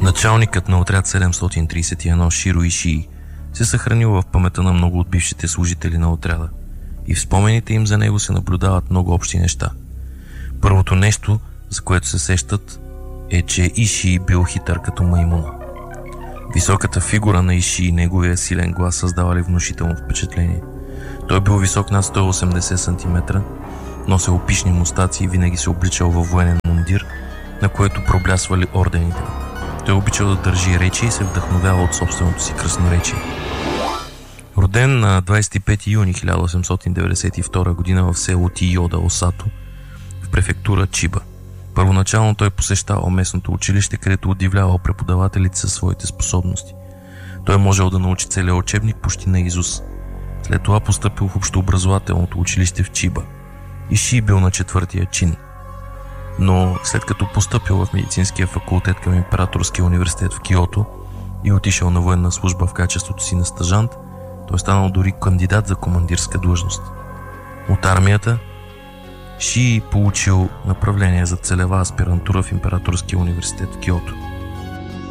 Началникът на отряд 731 Широ Ишии се съхранил в паметта на много от бившите служители на отряда и в спомените им за него се наблюдават много общи неща. Първото нещо, за което се сещат, е, че Ишии бил хитър като маймуна. Високата фигура на Ишии и неговия силен глас създавали внушително впечатление. Той бил висок над 180 см, носил пишни мустаци и винаги се обличал във военен мундир, на което проблясвали ордените. Той обичал да държи речи и се вдъхновява от собственото си красноречие. Роден на 25 юни 1892 г. в село Тийода, Осато, в префектура Чиба. Първоначално той посещавал местното училище, където удивлявал преподавателите със своите способности. Той можел да научи целия учебник почти наизуст. След това постъпил в общообразователното училище в Чиба. Ишии бил на 4-тия чин. Но след като постъпил в медицинския факултет към Императорския университет в Киото и отишъл на военна служба в качеството си на стажант, той станал дори кандидат за командирска длъжност. От армията Шии получил направление за целева аспирантура в Императорския университет в Киото.